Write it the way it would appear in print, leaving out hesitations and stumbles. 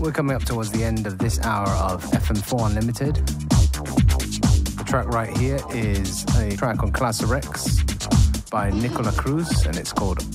We're coming up towards the end of this hour of FM4 Unlimited. The track right here is a track on Class Rex by Nicola Cruz, and it's called